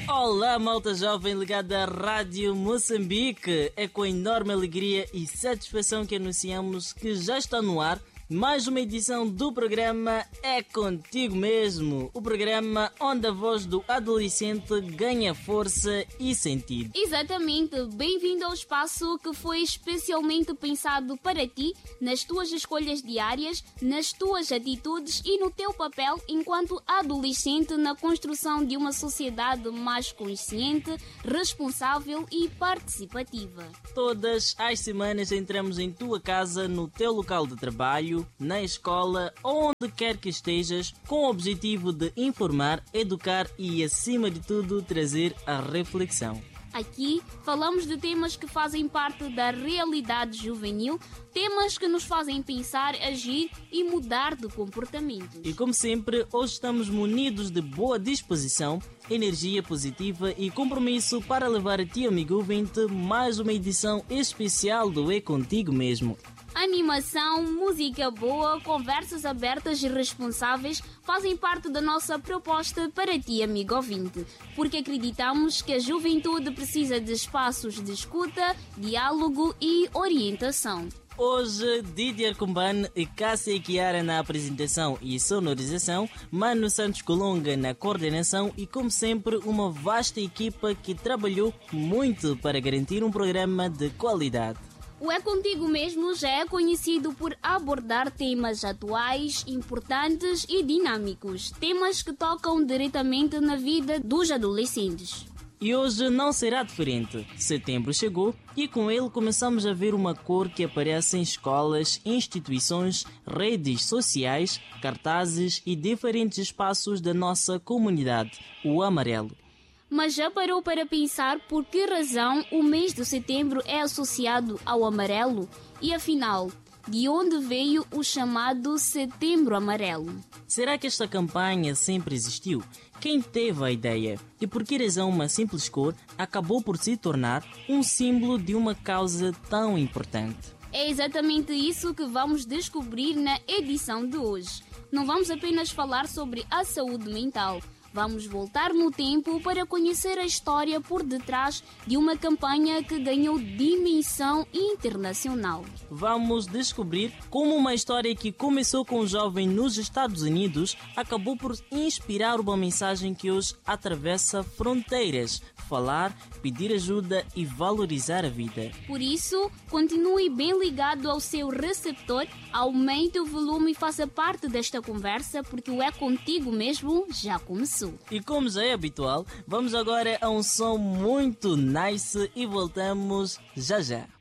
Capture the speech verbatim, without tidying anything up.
Olá, malta jovem ligada à Rádio Moçambique. É com enorme alegria e satisfação que anunciamos que já está no ar mais uma edição do programa É Contigo Mesmo, o programa onde a voz do adolescente ganha força e sentido. Exatamente, bem-vindo ao espaço que foi especialmente pensado para ti, nas tuas escolhas diárias, nas tuas atitudes e no teu papel enquanto adolescente na construção de uma sociedade mais consciente, responsável e participativa. Todas as semanas entramos em tua casa, no teu local de trabalho, na escola ou onde quer que estejas, com o objetivo de informar, educar e, acima de tudo, trazer a reflexão. Aqui falamos de temas que fazem parte da realidade juvenil, temas que nos fazem pensar, agir e mudar de comportamento. E como sempre, hoje estamos munidos de boa disposição, energia positiva e compromisso para levar a ti, amigo ouvinte, mais uma edição especial do É Contigo Mesmo. Animação, música boa, conversas abertas e responsáveis fazem parte da nossa proposta para ti, amigo ouvinte, porque acreditamos que a juventude precisa de espaços de escuta, diálogo e orientação. Hoje, Didier Kumbane e Cássia Chiara na apresentação e sonorização, Mano Santos Colonga na coordenação e, como sempre, uma vasta equipa que trabalhou muito para garantir um programa de qualidade. O É Contigo Mesmo já é conhecido por abordar temas atuais, importantes e dinâmicos, temas que tocam diretamente na vida dos adolescentes. E hoje não será diferente. Setembro chegou e com ele começamos a ver uma cor que aparece em escolas, instituições, redes sociais, cartazes e diferentes espaços da nossa comunidade, o amarelo. Mas já parou para pensar por que razão o mês de setembro é associado ao amarelo? E afinal, de onde veio o chamado Setembro Amarelo? Será que esta campanha sempre existiu? Quem teve a ideia? E por que razão uma simples cor acabou por se tornar um símbolo de uma causa tão importante? É exatamente isso que vamos descobrir na edição de hoje. Não vamos apenas falar sobre a saúde mental. Vamos voltar no tempo para conhecer a história por detrás de uma campanha que ganhou dimensão internacional. Vamos descobrir como uma história que começou com um jovem nos Estados Unidos acabou por inspirar uma mensagem que hoje atravessa fronteiras: falar, pedir ajuda e valorizar a vida. Por isso, continue bem ligado ao seu receptor, aumente o volume e faça parte desta conversa, porque o É Contigo Mesmo já começou. E como já é habitual, vamos agora a um som muito nice e voltamos já já.